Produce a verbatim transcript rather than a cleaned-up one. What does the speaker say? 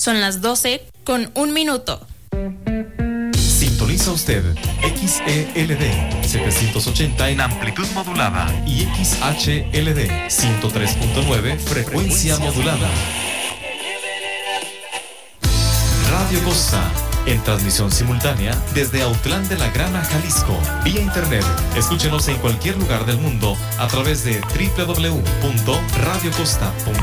Son las doce con un minuto. Sintoniza usted X E L D setecientos ochenta en amplitud modulada y X H L D ciento tres punto nueve frecuencia modulada. Radio Costa, en transmisión simultánea desde Autlán de la Grana, Jalisco. Vía internet, escúchenos en cualquier lugar del mundo a través de doble u doble u doble u punto radio costa punto com.